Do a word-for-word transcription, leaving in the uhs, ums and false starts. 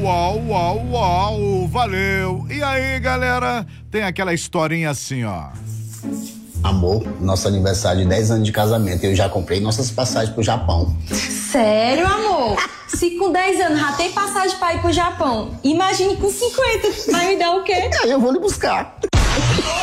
uau, uau, uau, valeu. E aí, galera, tem aquela historinha assim, ó. Amor, nosso aniversário de dez anos de casamento, eu já comprei nossas passagens pro Japão. Sério, amor? Se com dez anos já tem passagem pra ir pro Japão, imagine com cinquenta, vai me dar o quê? Aí eu vou lhe buscar.